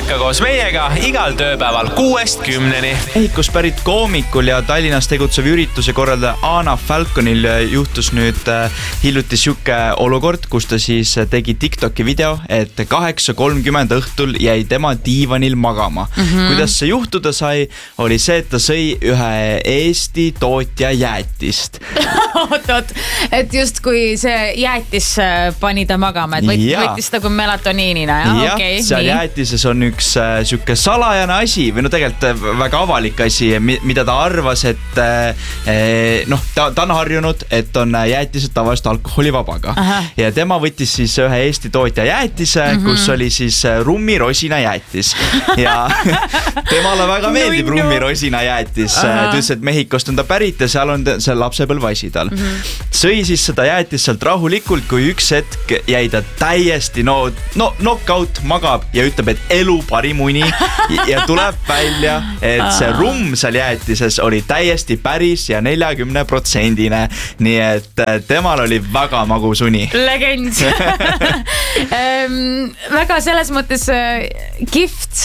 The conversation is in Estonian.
ärka koos meiega igal tööpäeval 6-10. Mehhikost pärit koomikul ja Tallinnas tegutsev ürituse korraldaja Anna Falconil juhtus nüüd hiljuti siuke olukord, kus ta siis tegi TikToki video, et 8:30 õhtul jäi tema diivanil magama. Kuidas see juhtuda sai, oli see, et ta sõi ühe Eesti tootja jäätist. Oot, et just kui see jäätis pani ta magama, et võttis ta kui melatoniinina. Ja, seal jäätises on üks siuke salajane asi või no tegelikult väga avalik asi, mida ta arvas, et ta on harjunud, et on jäätised tavaliselt alkoholivabaga. Ja tema võttis siis ühe Eesti tootja jäätise, kus oli siis rummirosina jäätis. Ja temale väga meeldib rummirosina jäätis. Ta ütles, et Mehhikost on ta pärit ja seal on see lapsepõlvasi tal. Sõi siis seda jäätis sealt rahulikult, kui üks hetk jäi ta täiesti knockout, magab ja ütleb, et elu parim uni ja tuleb välja, et see rumm seal jäätises oli täiesti päris ja 40%. Nii et temal oli väga magus uni. Legend. Väga selles mõttes kihvt